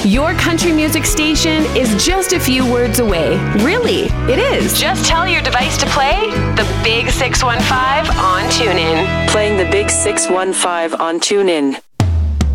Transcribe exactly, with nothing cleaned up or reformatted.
Your country music station is just a few words away. Really, it is. Just tell your device to play the Big six one five on TuneIn. Playing the Big six one five on TuneIn.